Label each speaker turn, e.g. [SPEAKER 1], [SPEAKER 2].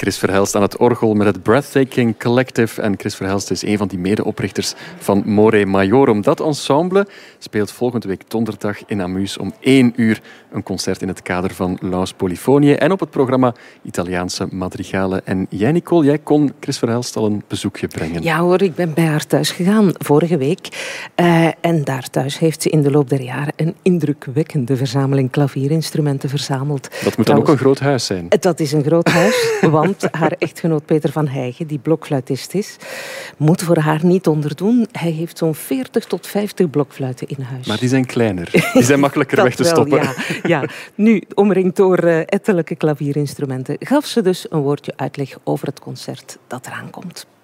[SPEAKER 1] Chris Verhelst aan het orgel met het Breathtaking Collective. En Chris Verhelst is een van die medeoprichters van More Majorum. Dat ensemble speelt volgende week donderdag in Amuus om 1 uur een concert in het kader van Laus Polyphoniae en op het programma Italiaanse madrigalen. En jij, Nicole, jij kon Chris Verhelst al een bezoekje brengen.
[SPEAKER 2] Ja hoor, ik ben bij haar thuis gegaan vorige week. En daar thuis heeft ze in de loop der jaren een indrukwekkende verzameling klavierinstrumenten verzameld.
[SPEAKER 1] Dat moet dan ook een groot huis zijn.
[SPEAKER 2] Dat is een groot huis, want haar echtgenoot Peter van Heijgen, die blokfluitist is, moet voor haar niet onderdoen. Hij heeft zo'n 40 tot 50 blokfluiten in huis.
[SPEAKER 1] Maar die zijn kleiner. Die zijn makkelijker weg te stoppen.
[SPEAKER 2] Ja. Nu, omringd door ettelijke klavierinstrumenten, gaf ze dus een woordje uitleg over het concert dat eraan komt.